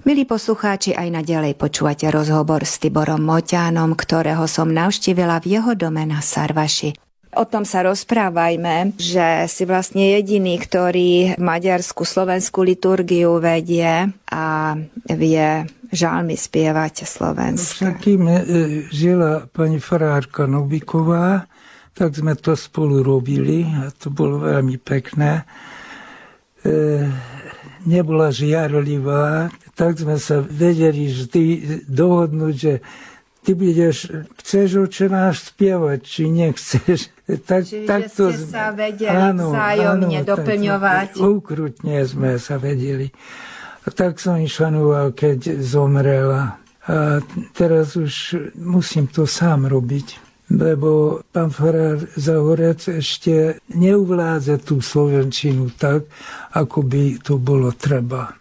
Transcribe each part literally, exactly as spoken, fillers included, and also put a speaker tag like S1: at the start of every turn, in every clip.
S1: Milí poslucháči, aj naďalej počúvate rozhovor s Tiborom Moťánom, ktorého som navštívila v jeho dome na Sarvaši. O tom sa rozprávajme, že si vlastne jediný, ktorý maďarskú slovenskú liturgiu vedie a vie žalmy spievať slovenské.
S2: Však kým žila pani farárka Noviková, tak sme to spolu robili a to bolo veľmi pekné. E, nebola žiarlivá, tak sme sa vedeli vždy dohodnúť, že ty budeš, chceš oče náš spievať, či nechceš. Tak,
S1: Čiže
S2: tak to,
S1: ste sa vedeli áno, vzájomne áno, doplňovať.
S2: Tak, ukrutne sme sa vedeli. A tak som ich šanoval, keď zomrela. A teraz už musím to sám robiť, lebo pán farár Zahorec ešte neuvládze tú slovenčinu tak, ako by to bolo treba.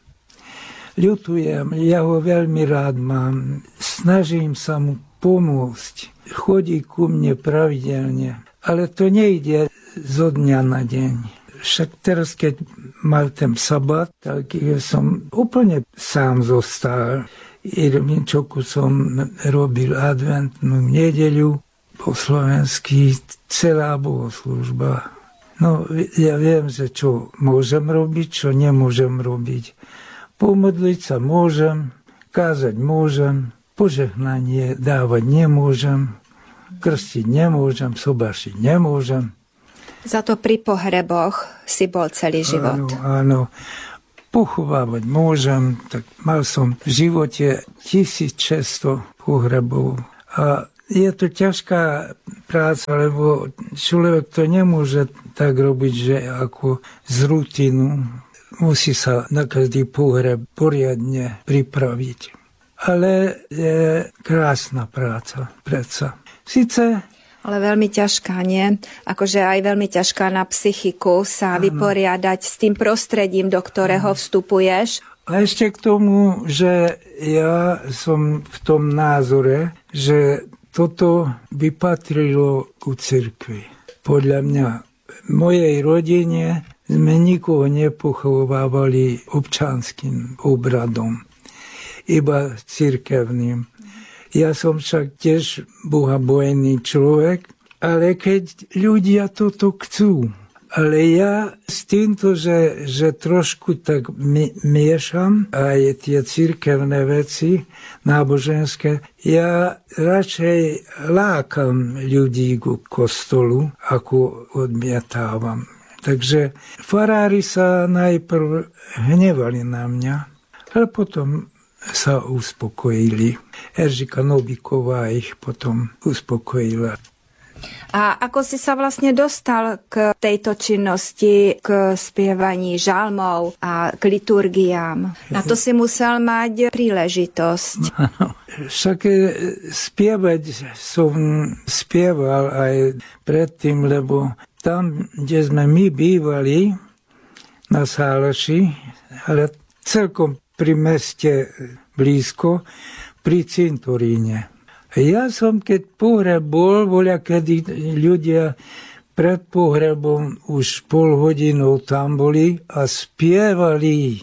S2: Ľutujem, ja ho veľmi rád mám. Snažím sa mu pomôcť. Chodí ku mne pravidelne. Ale to nejde zo dňa na deň. Však teraz, keď mal ten sabat, tak som úplne sám zostal. Irminčoku som robil adventnú nedeľu, po slovensky celá bohoslúžba. No, ja viem, že čo môžem robiť, čo nemôžem robiť. Pomodliť sa môžem, kázať môžem, požehnanie dávať nemôžem, krstiť nemôžem, sobašiť nemôžem.
S1: Za to pri pohreboch si bol celý život.
S2: Áno, áno. Pochovávať môžem, tak mal som v živote tisícšesťsto pohrebov. A je to ťažká práca, lebo človek to nemôže tak robiť, že ako z rutinu. Musí sa na každý pohreb poriadne pripraviť. Ale je krásna práca, predsa. Sice...
S1: Ale veľmi ťažká, nie? Akože aj veľmi ťažká na psychiku sa ano. Vyporiadať s tým prostredím, do ktorého vstupuješ.
S2: A ešte k tomu, že ja som v tom názore, že toto by patrilo ku cirkvi. Podľa mňa v mojej rodine sme nikoho nepochovávali občanským obradom, iba cirkevným. Ja som však tiež bohabojný človek, ale keď ľudia toto chcú, ale ja s týmto, že, že trošku tak miešam aj tie cirkevné veci náboženské, ja radšej lákam ľudí ku kostolu, ako odmietávam. Takže farári sa najprv hnevali na mňa, ale potom sa uspokojili. Eržika Noviková ich potom uspokojila.
S1: A ako si sa vlastne dostal k tejto činnosti, k spievaní žalmov a k liturgiám? Na to si musel mať príležitosť.
S2: No, však spievať som spieval aj predtým, lebo tam, kde sme my bývali, na Sálaši, ale celkom pri meste blízko, pri cintoríne. Ja som, keď pohreb bol, voľa, kedy ľudia pred pohrebom už pol hodinou tam boli a spievali.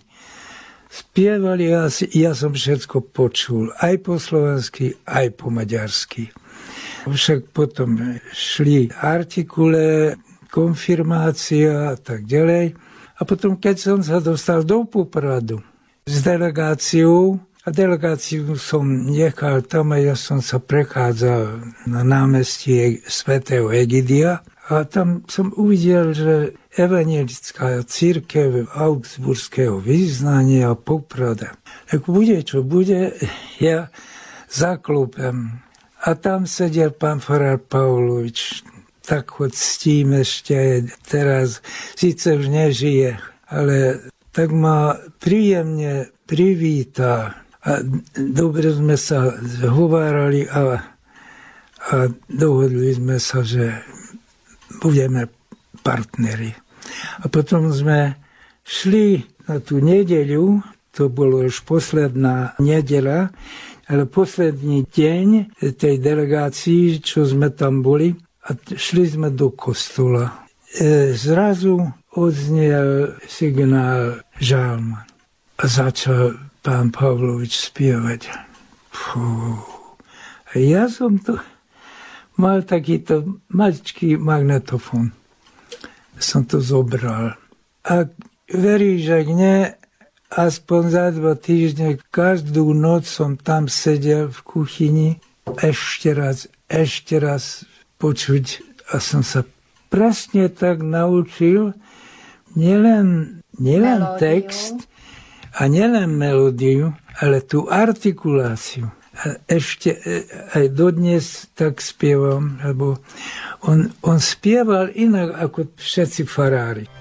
S2: Spievali a ja som všetko počul, aj po slovensky, aj po maďarsky. Však potom šli artikule, konfirmácia a tak ďalej. A potom, keď som sa dostal do Popradu, s delegáciou, a delegáciu som nechal tam a ja som sa prechádzal na námestie svätého Egidia a tam som uvidel, že evanjelická cirkev augsburského vyznania Poprada. Ak bude, čo bude, ja zaklopem. A tam sedel pán farár Pavlovič, tak ho ctím ešte teraz, síce už nežije, ale tak ma príjemne privítá. A dobre sme sa zhovárali a, a dohodli sme sa, že budeme partneri. A potom sme šli na tú nedeľu, to bolo už posledná nedeľa, ale posledný deň tej delegácii, čo sme tam boli, a šli sme do kostola. E, zrazu odznel signál žalma. A začal pán Pavlovič spievať. Fú. A ja som to mal takýto maličký magnetofón. Som to zobral. A veríš, ak nie, aspoň za dva týždne, každú noc som tam sedel v kuchyni, ešte raz, ešte raz počuť. A som sa presne tak naučil, nielen, nielen text a nielen melódiu, ale tú artikuláciu. A ešte aj dodnes tak spievam, lebo on, on spieval inak ako všetci farári.